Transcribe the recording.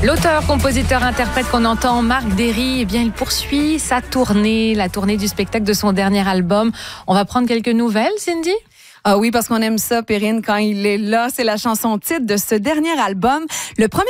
L'auteur, compositeur, interprète qu'on entend, Marc Derry, eh bien, il poursuit sa tournée, la tournée du spectacle de son dernier album. On va prendre quelques nouvelles, Cindy? Ah oui, parce qu'on aime ça, Perrine, quand il est là. C'est la chanson titre de ce dernier album. Le premier